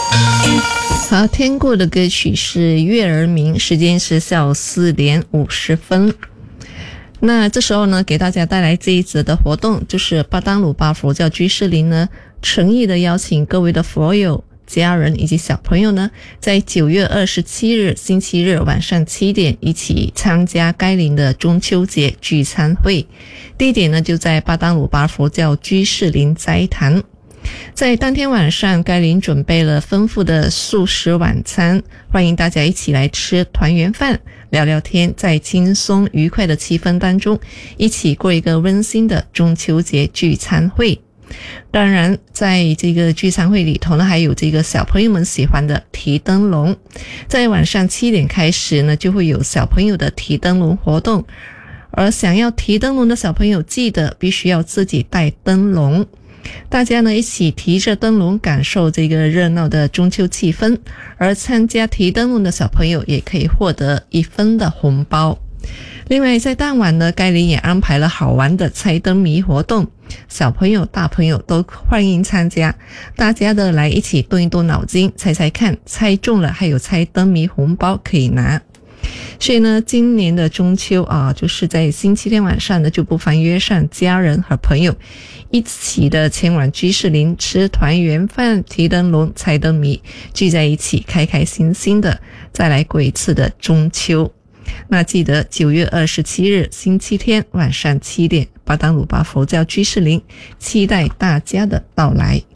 好，听过的歌曲是月儿明，时间是下午4点50分。那这时候呢，给大家带来这一则的活动，就是巴当鲁巴佛教居士林呢，诚意的邀请各位的佛友、家人以及小朋友呢，在9月27日星期日晚上7点一起参加该林的中秋节聚餐会。地点呢就在巴当鲁巴佛教居士林斋堂。在当天晚上，该林准备了丰富的素食晚餐，欢迎大家一起来吃团圆饭，聊聊天，在轻松愉快的气氛当中，一起过一个温馨的中秋节聚餐会。当然，在这个聚餐会里头呢，还有这个小朋友们喜欢的提灯笼。在晚上7点开始呢，就会有小朋友的提灯笼活动，而想要提灯笼的小朋友，记得必须要自己带灯笼。大家呢一起提着灯笼，感受这个热闹的中秋气氛，而参加提灯笼的小朋友也可以获得1分的红包。另外在当晚呢，该林也安排了好玩的猜灯谜活动，小朋友大朋友都欢迎参加，大家的来一起动一动脑筋，猜猜看，猜中了还有猜灯谜红包可以拿。所以呢，今年的中秋就是在星期天晚上呢，就不妨约上家人和朋友一起的前往居士林吃团圆饭、提灯笼、猜灯谜，聚在一起开开心心的再来过一次的中秋。那记得9月27日星期天晚上7点，巴当鲁巴佛教居士林，期待大家的到来。